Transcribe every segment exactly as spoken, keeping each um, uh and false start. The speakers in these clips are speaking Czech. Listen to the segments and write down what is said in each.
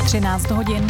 třináct hodin.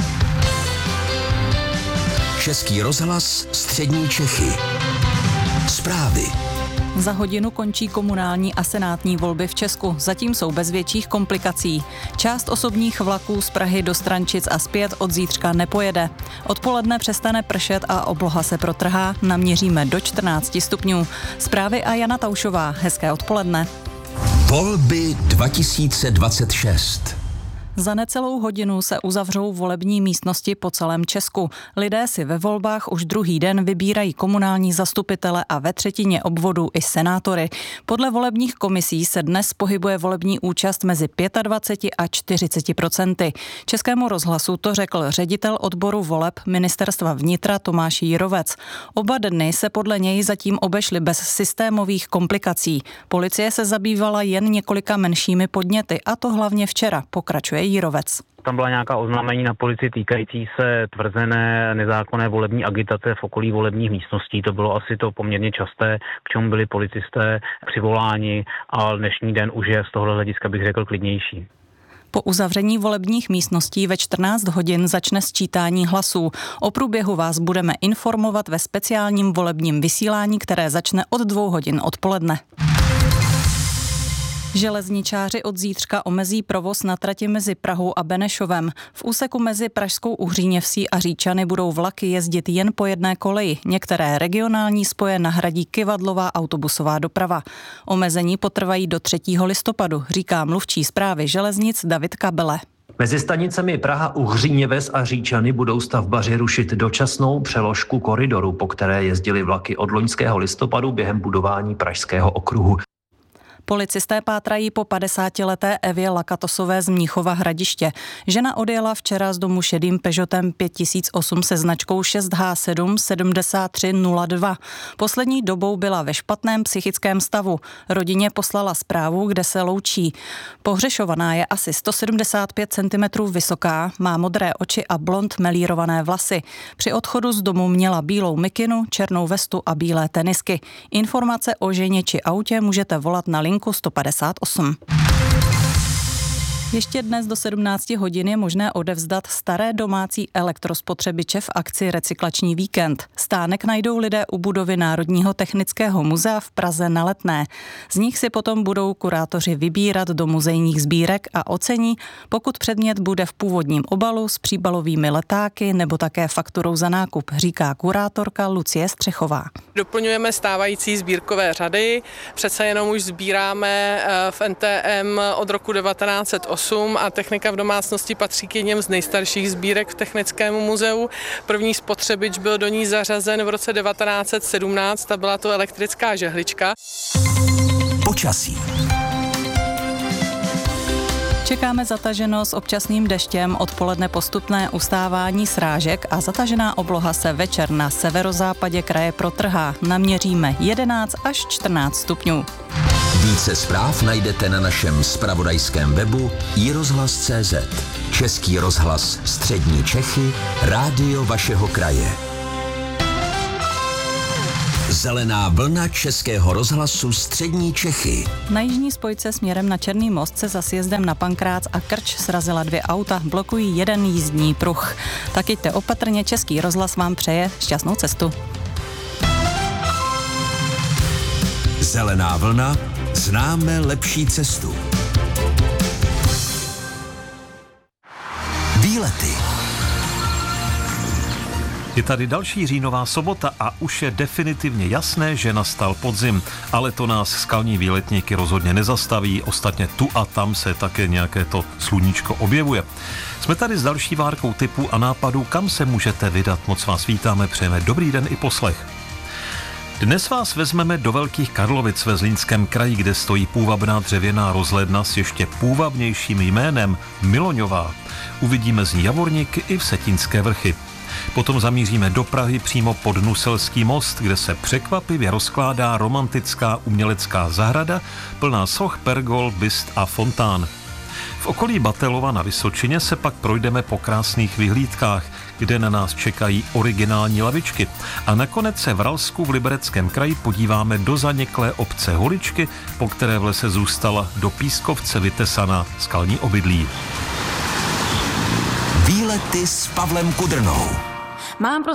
Český rozhlas Střední Čechy. Zprávy. Za hodinu končí komunální a senátní volby v Česku. Zatím jsou bez větších komplikací. Část osobních vlaků z Prahy do Strančic a zpět od zítřka nepojede. Odpoledne přestane pršet a obloha se protrhá. Naměříme do čtrnáct stupňů. Zprávy a Jana Taušová. Hezké odpoledne. Volby dva tisíce dvacet šest. Za necelou hodinu se uzavřou volební místnosti po celém Česku. Lidé si ve volbách už druhý den vybírají komunální zastupitele a ve třetině obvodů i senátory. Podle volebních komisí se dnes pohybuje volební účast mezi dvacet pět a čtyřicet procenty. Českému rozhlasu to řekl ředitel odboru voleb Ministerstva vnitra Tomáš Jirovec. Oba dny se podle něj zatím obešly bez systémových komplikací. Policie se zabývala jen několika menšími podněty, a to hlavně včera, pokračuje Jirovec. Tam byla nějaká oznámení na policii týkající se tvrzené nezákonné volební agitace v okolí volebních místností. To bylo asi to poměrně časté, k čemu byli policisté přivoláni, a dnešní den už je z tohohle hlediska, bych řekl, klidnější. Po uzavření volebních místností ve čtrnáct hodin začne sčítání hlasů. O průběhu vás budeme informovat ve speciálním volebním vysílání, které začne od dvou hodin odpoledne. Železničáři od zítřka omezí provoz na trati mezi Prahou a Benešovem. V úseku mezi Pražskou Uhříněvsí a Říčany budou vlaky jezdit jen po jedné koleji. Některé regionální spoje nahradí kyvadlová autobusová doprava. Omezení potrvají do třetího listopadu, říká mluvčí správy železnic David Kabele. Mezi stanicemi Praha, Uhříněves a Říčany budou stavbaři rušit dočasnou přeložku koridoru, po které jezdily vlaky od loňského listopadu během budování Pražského okruhu. Policisté pátrají po padesátileté Evě Lakatosové z Mnichova Hradiště. Žena odjela včera z domu šedým Peugeotem pět tisíc osm se značkou šest H sedm sedmdesát tři nula dva. Poslední dobou byla ve špatném psychickém stavu. Rodině poslala zprávu, kde se loučí. Pohřešovaná je asi sto sedmdesát pět centimetrů vysoká, má modré oči a blond melírované vlasy. Při odchodu z domu měla bílou mikinu, černou vestu a bílé tenisky. Informace o ženě či autě můžete volat na linku sto padesát osm. Ještě dnes do sedmnácti hodin je možné odevzdat staré domácí elektrospotřebiče v akci Recyklační víkend. Stánek najdou lidé u budovy Národního technického muzea v Praze na Letné. Z nich si potom budou kurátoři vybírat do muzejních sbírek a ocení, pokud předmět bude v původním obalu s příbalovými letáky nebo také fakturou za nákup, říká kurátorka Lucie Střechová. Doplňujeme stávající sbírkové řady, přece jenom už sbíráme v N T M od roku devatenáct set osm a technika v domácnosti patří k jedním z nejstarších sbírek v Technickém muzeu. První spotřebič byl do ní zařazen v roce devatenáct set sedmnáct a byla to elektrická žehlička. Počasí. Čekáme zataženo s občasným deštěm, odpoledne postupné ustávání srážek a zatažená obloha se večer na severozápadě kraje protrhá. Naměříme jedenáct až čtrnáct stupňů. Více zpráv najdete na našem zpravodajském webu i rozhlas tečka cé zet. Český rozhlas Střední Čechy, rádio vašeho kraje. Zelená vlna Českého rozhlasu Střední Čechy. Na jižní spojce směrem na Černý most se za sjezdem na Pankrác a Krč srazila dvě auta, blokují jeden jízdní pruh. Tak jděte opatrně, Český rozhlas vám přeje šťastnou cestu. Zelená vlna, známe lepší cestu. Výlety. Je tady další říjnová sobota a už je definitivně jasné, že nastal podzim, ale to nás skalní výletníky rozhodně nezastaví, ostatně tu a tam se také nějaké to sluníčko objevuje. Jsme tady s další várkou tipů a nápadů, kam se můžete vydat. Moc vás vítáme, přejeme dobrý den i poslech. Dnes vás vezmeme do Velkých Karlovic ve Zlínském kraji, kde stojí půvabná dřevěná rozhledna s ještě půvabnějším jménem Miloňová. Uvidíme z ní Javorníky i Vsetínské vrchy. Potom zamíříme do Prahy přímo pod Nuselský most, kde se překvapivě rozkládá romantická umělecká zahrada plná soch, pergol, byst a fontán. V okolí Batelova na Vysočině se pak projdeme po krásných vyhlídkách, kde na nás čekají originální lavičky. A nakonec se v Ralsku v Libereckém kraji podíváme do zaniklé obce Holičky, po které v lese zůstala do pískovce vytesaná skalní obydlí. Výlety s Pavlem Kudrnou. Mám pro